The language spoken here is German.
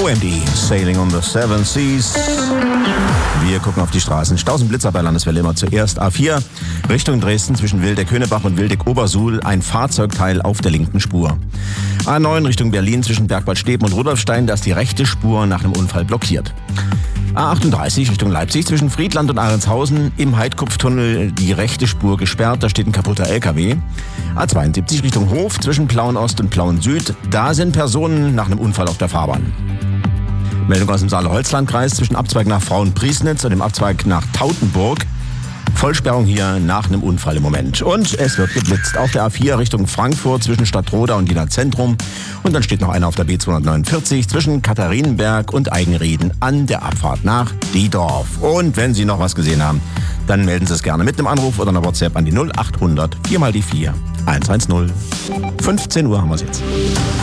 OMD, Sailing on the Seven Seas. Wir gucken auf die Straßen. Staus und Blitzer bei Landeswelle immer zuerst. A4 Richtung Dresden zwischen Wildeck-Höhnebach und Wildeck-Obersuhl. Ein Fahrzeugteil auf der linken Spur. A9 Richtung Berlin zwischen Bergwaldsteben und Rudolfstein. Da ist die rechte Spur nach einem Unfall blockiert. A38 Richtung Leipzig zwischen Friedland und Ahrendshausen. Im Heidkupftunnel die rechte Spur gesperrt. Da steht ein kaputter LKW. A72 Richtung Hof zwischen Plauen-Ost und Plauen-Süd. Da sind Personen nach einem Unfall auf der Fahrbahn. Meldung aus dem Saale-Holzland-Kreis zwischen Abzweig nach Frauen-Priesnitz und dem Abzweig nach Tautenburg. Vollsperrung hier nach einem Unfall im Moment. Und es wird geblitzt auf der A4 Richtung Frankfurt zwischen Stadtroda und Jena Zentrum. Und dann steht noch einer auf der B249 zwischen Katharinenberg und Eigenrieden an der Abfahrt nach Diedorf. Und wenn Sie noch was gesehen haben, dann melden Sie es gerne mit einem Anruf oder einer WhatsApp an die 0800 4x4 110. 15 Uhr haben wir es jetzt.